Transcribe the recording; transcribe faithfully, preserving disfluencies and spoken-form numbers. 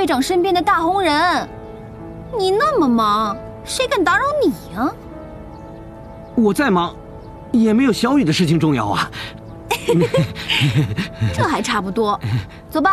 队长身边的大红人。你那么忙，谁敢打扰你呀？ 我再忙，也没有小雨的事情重要啊。 这还差不多。走吧。